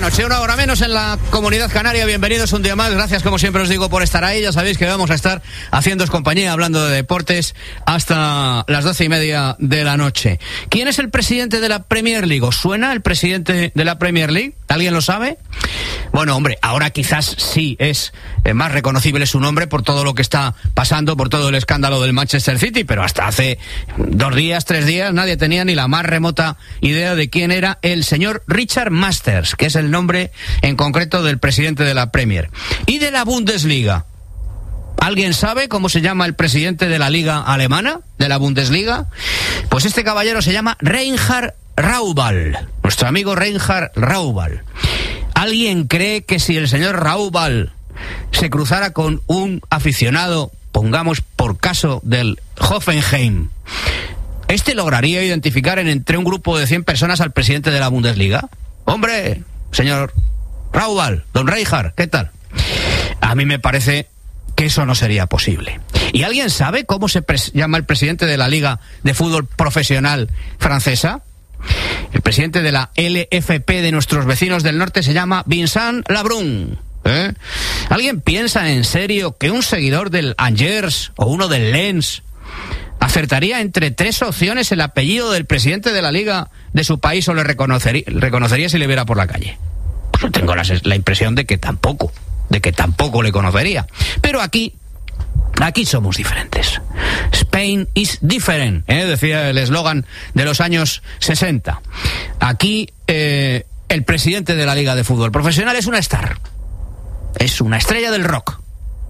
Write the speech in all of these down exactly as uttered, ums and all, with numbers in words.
noche, una hora menos en la Comunidad Canaria. Bienvenidos un día más. Gracias, como siempre os digo, por estar ahí. Ya sabéis que vamos a estar haciéndoos compañía, hablando de deportes hasta las doce y media de la noche. ¿Quién es el presidente de la Premier League? ¿Os suena el presidente de la Premier League? ¿Alguien lo sabe? Bueno, hombre, ahora quizás sí es eh, más reconocible su nombre por todo lo que está pasando, por todo el escándalo del Manchester City, pero hasta hace dos días, tres días, nadie tenía ni la más remota idea de quién era el señor Richard Masters, que es el nombre en concreto del presidente de la Premier. Y de la Bundesliga. ¿Alguien sabe cómo se llama el presidente de la liga alemana, de la Bundesliga? Pues este caballero se llama Reinhard Raubal, nuestro amigo Reinhard Raubal. ¿Alguien cree que si el señor Raubal se cruzara con un aficionado, pongamos por caso del Hoffenheim, este lograría identificar en entre un grupo de cien personas al presidente de la Bundesliga? Hombre, señor Raubal, don Reinhard, ¿qué tal? A mí me parece que eso no sería posible. ¿Y alguien sabe cómo se pres- llama el presidente de la Liga de Fútbol Profesional francesa? El presidente de la L F P de nuestros vecinos del norte se llama Vincent Labrun. ¿Eh? ¿Alguien piensa en serio que un seguidor del Angers o uno del Lens acertaría entre tres opciones el apellido del presidente de la liga de su país o le reconocería, reconocería si le viera por la calle? Pues yo tengo la, la impresión de que tampoco, de que tampoco le conocería. Pero aquí, aquí somos diferentes. Spain is different, ¿eh? Decía el eslogan de los años sesenta. Aquí eh, el presidente de la Liga de Fútbol Profesional es una star. Es una estrella del rock.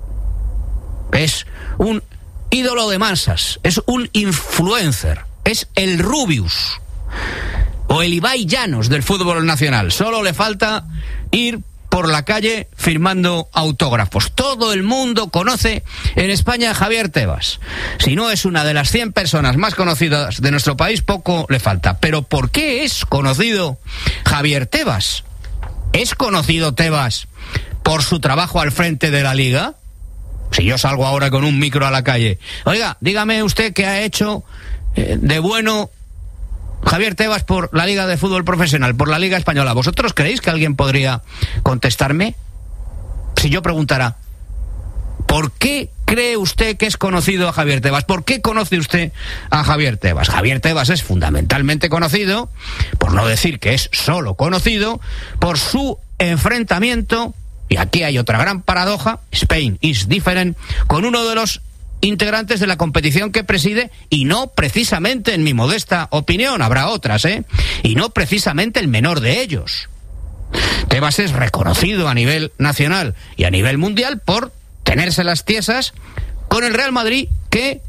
Es un ídolo de masas. Es un influencer. Es el Rubius o el Ibai Llanos del fútbol nacional. Solo le falta ir por la calle firmando autógrafos. Todo el mundo conoce en España a Javier Tebas. Si no es una de las cien personas más conocidas de nuestro país, poco le falta. Pero ¿por qué es conocido Javier Tebas? ¿Es conocido Tebas por su trabajo al frente de la liga? Si yo salgo ahora con un micro a la calle, oiga, dígame usted qué ha hecho eh, de bueno Javier Tebas por la Liga de Fútbol Profesional, por la Liga Española. ¿Vosotros creéis que alguien podría contestarme? Si yo preguntara, ¿por qué cree usted que es conocido a Javier Tebas? ¿Por qué conoce usted a Javier Tebas? Javier Tebas es fundamentalmente conocido, por no decir que es solo conocido, por su enfrentamiento, y aquí hay otra gran paradoja, Spain is different, con uno de los integrantes de la competición que preside, y no precisamente, en mi modesta opinión, habrá otras, ¿eh? Y no precisamente el menor de ellos. Tebas es reconocido a nivel nacional y a nivel mundial por tenerse las tiesas con el Real Madrid, que,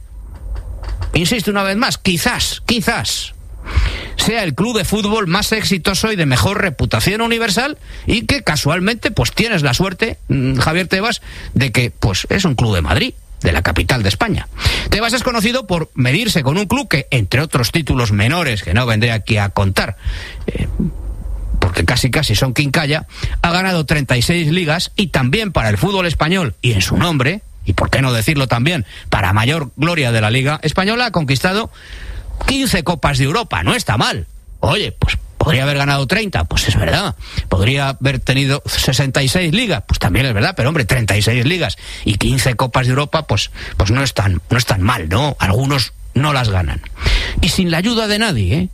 insisto una vez más, quizás, quizás sea el club de fútbol más exitoso y de mejor reputación universal, y que casualmente pues tienes la suerte, Javier Tebas, de que pues es un club de Madrid, de la capital de España. Tebas es conocido por medirse con un club que, entre otros títulos menores que no vendré aquí a contar, eh, porque casi casi son quincalla, ha ganado treinta y seis ligas, y también para el fútbol español y en su nombre, y por qué no decirlo también para mayor gloria de la Liga Española, ha conquistado quince Copas de Europa. No está mal. Oye, pues podría haber ganado treinta, pues es verdad. Podría haber tenido sesenta y seis ligas, pues también es verdad, pero hombre, treinta y seis ligas y quince Copas de Europa, pues, pues no es tan, no es tan mal, ¿no? Algunos no las ganan. Y sin la ayuda de nadie, ¿eh?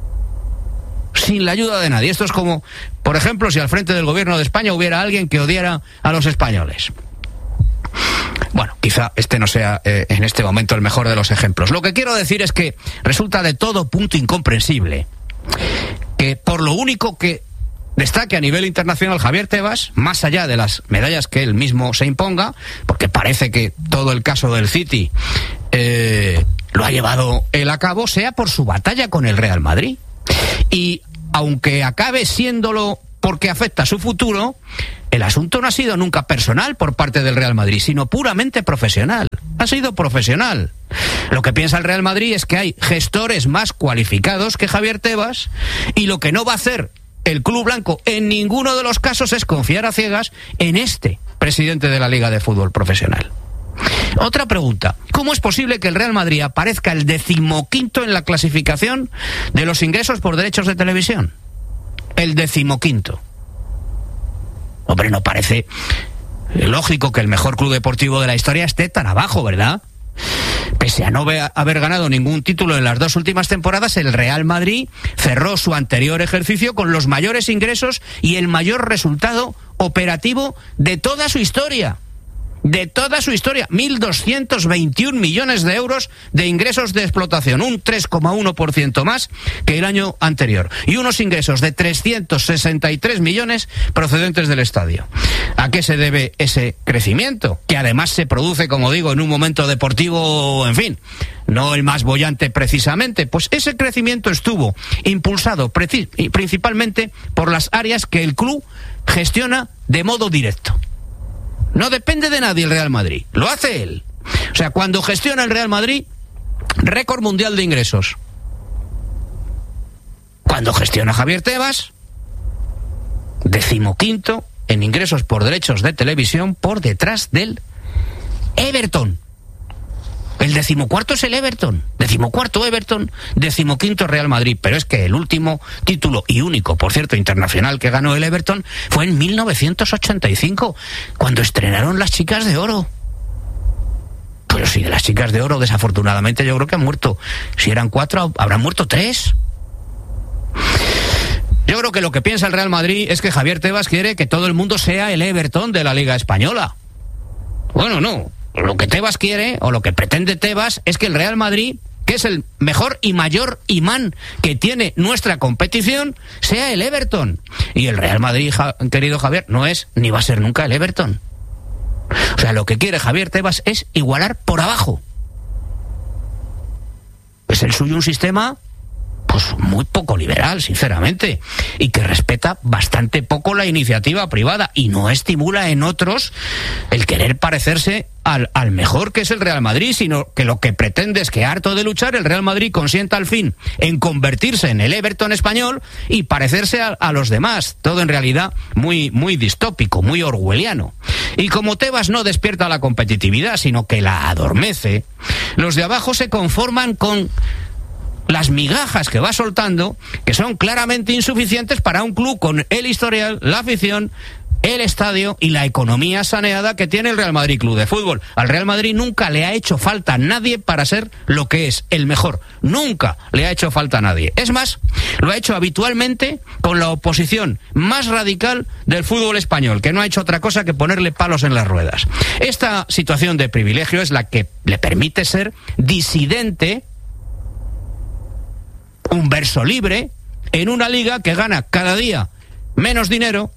Sin la ayuda de nadie. Esto es como, por ejemplo, si al frente del gobierno de España hubiera alguien que odiara a los españoles. Bueno, quizá este no sea eh, en este momento el mejor de los ejemplos. Lo que quiero decir es que resulta de todo punto incomprensible que por lo único que destaque a nivel internacional Javier Tebas, más allá de las medallas que él mismo se imponga, porque parece que todo el caso del City eh, lo ha llevado él a cabo, sea por su batalla con el Real Madrid. Y aunque acabe siéndolo porque afecta a su futuro, el asunto no ha sido nunca personal por parte del Real Madrid, sino puramente profesional. Ha sido profesional. Lo que piensa el Real Madrid es que hay gestores más cualificados que Javier Tebas, y lo que no va a hacer el club blanco en ninguno de los casos es confiar a ciegas en este presidente de la Liga de Fútbol Profesional. Otra pregunta: ¿cómo es posible que el Real Madrid aparezca el decimoquinto en la clasificación de los ingresos por derechos de televisión? El decimoquinto. Hombre, no parece lógico que el mejor club deportivo de la historia esté tan abajo, ¿verdad? Pese a no haber ganado ningún título en las dos últimas temporadas, el Real Madrid cerró su anterior ejercicio con los mayores ingresos y el mayor resultado operativo de toda su historia. De toda su historia, mil doscientos veintiún millones de euros de ingresos de explotación, un tres coma uno por ciento más que el año anterior, y unos ingresos de trescientos sesenta y tres millones procedentes del estadio. ¿A qué se debe ese crecimiento? Que además se produce, como digo, en un momento deportivo, en fin, no el más boyante precisamente. Pues ese crecimiento estuvo impulsado preci- principalmente por las áreas que el club gestiona de modo directo. No depende de nadie el Real Madrid, lo hace él. O sea, cuando gestiona el Real Madrid, récord mundial de ingresos. Cuando gestiona Javier Tebas, decimoquinto en ingresos por derechos de televisión, por detrás del Everton. El decimocuarto es el Everton, decimocuarto Everton, decimoquinto Real Madrid. Pero es que el último título y único, por cierto, internacional que ganó el Everton fue en mil novecientos ochenta y cinco, cuando estrenaron Las Chicas de Oro. Pero si de Las Chicas de Oro, desafortunadamente, yo creo que han muerto. Si eran cuatro, habrán muerto tres. Yo creo que lo que piensa el Real Madrid es que Javier Tebas quiere que todo el mundo sea el Everton de la Liga Española. Bueno, no. Lo que Tebas quiere, o lo que pretende Tebas, es que el Real Madrid, que es el mejor y mayor imán que tiene nuestra competición, sea el Everton. Y el Real Madrid, ja, querido Javier, no es ni va a ser nunca el Everton. O sea, lo que quiere Javier Tebas es igualar por abajo. Es el suyo un sistema, pues muy poco liberal, sinceramente, y que respeta bastante poco la iniciativa privada y no estimula en otros el querer parecerse al, al mejor, que es el Real Madrid, sino que lo que pretende es que, harto de luchar, el Real Madrid consienta al fin en convertirse en el Everton español y parecerse a, a los demás. Todo en realidad muy, muy distópico, muy orwelliano. Y como Tebas no despierta la competitividad, sino que la adormece, los de abajo se conforman con las migajas que va soltando, que son claramente insuficientes para un club con el historial, la afición, el estadio y la economía saneada que tiene el Real Madrid Club de Fútbol. Al Real Madrid nunca le ha hecho falta a nadie para ser lo que es, el mejor. Nunca le ha hecho falta a nadie. Es más, lo ha hecho habitualmente con la oposición más radical del fútbol español, que no ha hecho otra cosa que ponerle palos en las ruedas. Esta situación de privilegio es la que le permite ser disidente, un verso libre, en una liga que gana cada día menos dinero,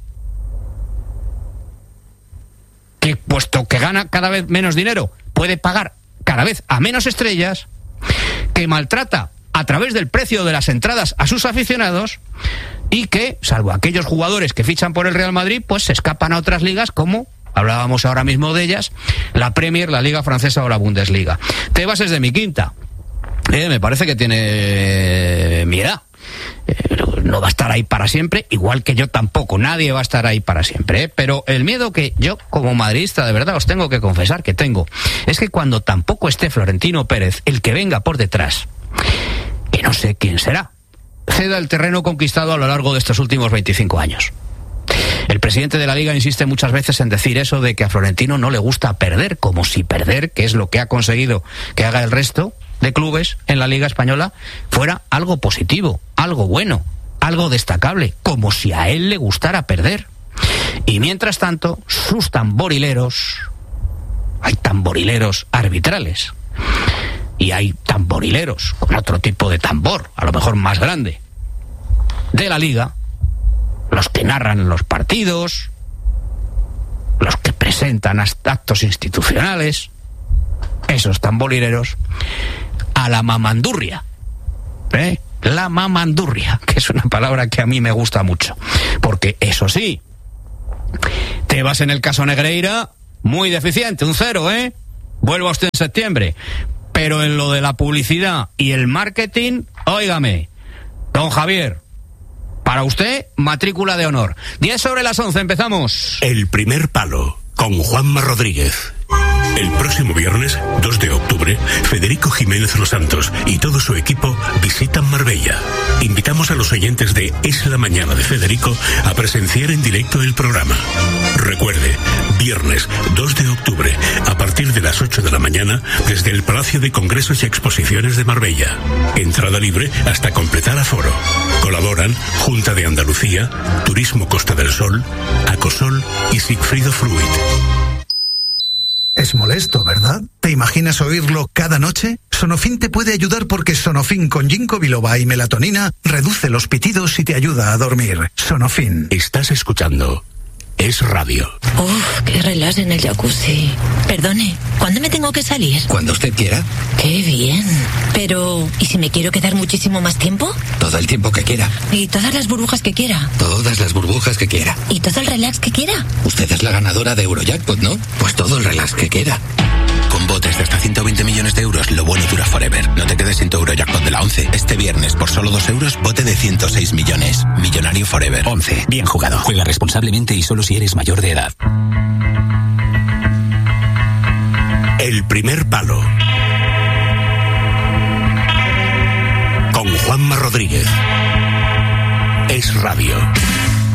que puesto que gana cada vez menos dinero, puede pagar cada vez a menos estrellas, que maltrata a través del precio de las entradas a sus aficionados y que, salvo aquellos jugadores que fichan por el Real Madrid, pues se escapan a otras ligas como, hablábamos ahora mismo de ellas, la Premier, la Liga Francesa o la Bundesliga. Tebas es de mi quinta. Eh, me parece que tiene mi edad. Eh, no va a estar ahí para siempre, igual que yo tampoco. Nadie va a estar ahí para siempre, ¿eh? Pero el miedo que yo, como madridista, de verdad os tengo que confesar que tengo, es que cuando tampoco esté Florentino Pérez, el que venga por detrás, que no sé quién será, ceda el terreno conquistado a lo largo de estos últimos veinticinco años. El presidente de la Liga insiste muchas veces en decir eso de que a Florentino no le gusta perder, como si perder, que es lo que ha conseguido que haga el resto de clubes en la Liga Española, fuera algo positivo, algo bueno, algo destacable, como si a él le gustara perder. Y mientras tanto, sus tamborileros, hay tamborileros arbitrales, y hay tamborileros con otro tipo de tambor, a lo mejor más grande, de la Liga, los que narran los partidos, los que presentan actos institucionales, esos tamborileros, a la mamandurria, ¿eh? La mamandurria, que es una palabra que a mí me gusta mucho, porque eso sí, Tebas en el caso Negreira, muy deficiente, un cero, ¿eh? Vuelvo a usted en septiembre, pero en lo de la publicidad y el marketing, óigame, don Javier, para usted, matrícula de honor. diez sobre las once, empezamos. El primer palo, con Juanma Rodríguez. El próximo viernes, dos de octubre, Federico Jiménez Los Santos y todo su equipo visitan Marbella. Invitamos a los oyentes de Es la Mañana de Federico a presenciar en directo el programa. Recuerde, viernes dos de octubre, a partir de las ocho de la mañana, desde el Palacio de Congresos y Exposiciones de Marbella. Entrada libre hasta completar aforo. Colaboran Junta de Andalucía, Turismo Costa del Sol, Acosol y Sigfrido Fruit. Es molesto, ¿verdad? ¿Te imaginas oírlo cada noche? Sonofin te puede ayudar porque Sonofin con ginkgo biloba y melatonina reduce los pitidos y te ayuda a dormir. Sonofin. Estás escuchando Es Radio. Uf, qué relax en el jacuzzi. Perdone, ¿cuándo me tengo que salir? Cuando usted quiera. Qué bien. Pero, ¿y si me quiero quedar muchísimo más tiempo? Todo el tiempo que quiera. ¿Y todas las burbujas que quiera? Todas las burbujas que quiera. ¿Y todo el relax que quiera? Usted es la ganadora de Eurojackpot, ¿no? Pues todo el relax que quiera. Con botes de hasta ciento veinte millones de euros, lo bueno dura forever. No te quedes sin tu Eurojackpot de la once. Este viernes, por solo dos euros, bote de ciento seis millones. Millonario forever. once. Bien jugado. Juega responsablemente y solo si eres mayor de edad. El primer palo. Con Juanma Rodríguez. Es Radio.